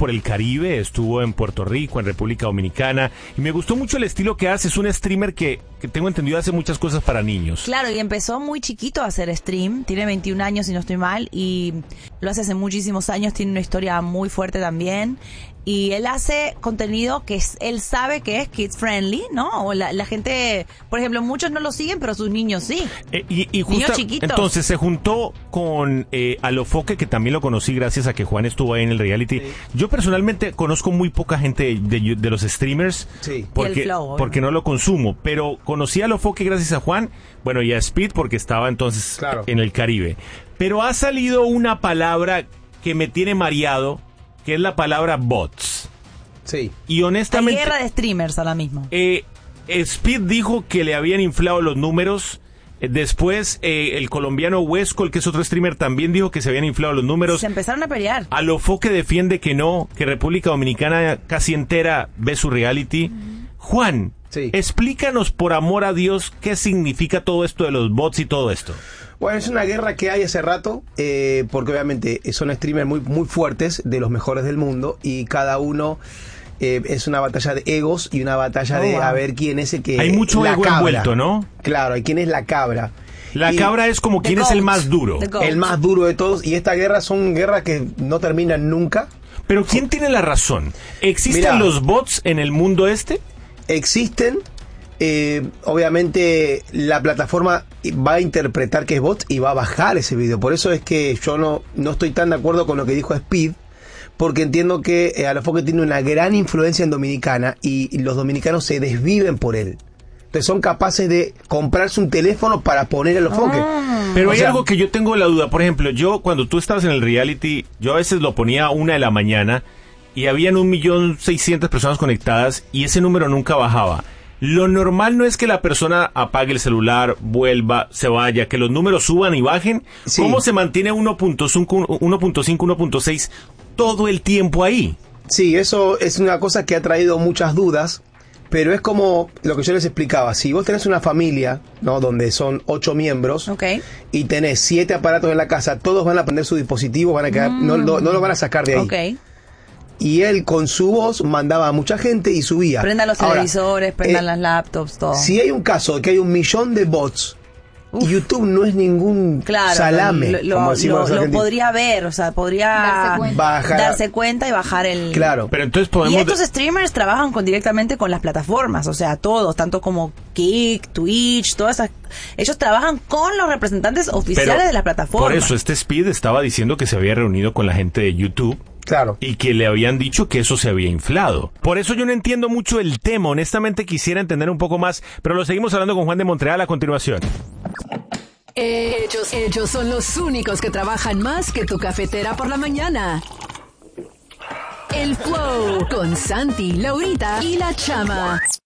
por el Caribe, estuvo en Puerto Rico, en República Dominicana, y me gustó mucho el estilo que hace. Es un streamer que tengo entendido hace muchas cosas para niños. Claro, y empezó muy chiquito a hacer stream, tiene 21 años si no estoy mal, y lo hace hace muchísimos años, tiene una historia muy fuerte también. Y él hace contenido que él sabe que es kids friendly, ¿no? O la gente, por ejemplo, muchos no lo siguen, pero sus niños sí. Y niños chiquitos. Entonces se juntó con Alofoque, que también lo conocí gracias a que Juan estuvo ahí en el reality. Sí. Yo personalmente conozco muy poca gente de los streamers, sí, porque no lo consumo, pero conocí a Alofoque gracias a Juan, bueno, y a Speed porque estaba entonces en el Caribe. Pero ha salido una palabra que me tiene mareado, que es la palabra bots. Sí. Y honestamente... Hay guerra de streamers ahora mismo. Speed dijo que le habían inflado los números. Después, el colombiano Westcol, que es otro streamer, también dijo que se habían inflado los números. Se empezaron a pelear. Alofoque defiende que no, que República Dominicana casi entera ve su reality. Juan, explícanos por amor a Dios qué significa todo esto de los bots y todo esto. Bueno, es una guerra que hay hace rato, porque obviamente son streamers muy, muy fuertes, de los mejores del mundo, y cada uno es una batalla de egos y una batalla de a ver quién es el que... Hay mucho ego envuelto, ¿no? Claro, y quién es la cabra. La cabra es como quién es el más duro. El más duro de todos, y esta guerra son guerras que no terminan nunca. Pero ¿quién tiene la razón? ¿Existen los bots en el mundo este? Existen. Obviamente la plataforma va a interpretar que es bot y va a bajar ese video. Por eso es que yo no estoy tan de acuerdo con lo que dijo Speed, porque entiendo que Alofoque tiene una gran influencia en Dominicana y los dominicanos se desviven por él. Entonces son capaces de comprarse un teléfono para poner Alofoque. Pero hay algo que yo tengo la duda. Por ejemplo, yo cuando tú estabas en el reality, yo a veces lo ponía a 1 de la mañana y habían 1.600.000 personas conectadas y ese número nunca bajaba. Lo normal no es que la persona apague el celular, vuelva, se vaya, que los números suban y bajen. Sí. ¿Cómo se mantiene 1.5, 1.6 todo el tiempo ahí? Sí, eso es una cosa que ha traído muchas dudas, pero es como lo que yo les explicaba. Si vos tenés una familia, ¿no?, donde son 8 miembros, y tenés 7 aparatos en la casa, todos van a prender su dispositivo, van a quedar, no lo van a sacar de ahí. Y él con su voz mandaba a mucha gente y subía. Prendan los televisores, prendan las laptops, todo. Si hay un caso de que hay 1 millón de bots, YouTube no es ningún salame. Lo podría ver, o sea, podría darse cuenta y bajar el... Claro. Pero entonces podemos... Y estos streamers trabajan directamente con las plataformas, o sea, todos, tanto como Kick, Twitch, todas esas... Ellos trabajan con los representantes oficiales de las plataformas. Por eso Speed estaba diciendo que se había reunido con la gente de YouTube. Claro. Y que le habían dicho que eso se había inflado. Por eso yo no entiendo mucho el tema. Honestamente quisiera entender un poco más, pero lo seguimos hablando con Juan de Montreal a continuación. Ellos son los únicos que trabajan más que tu cafetera por la mañana. El Flow con Santi, Laurita y La Chama.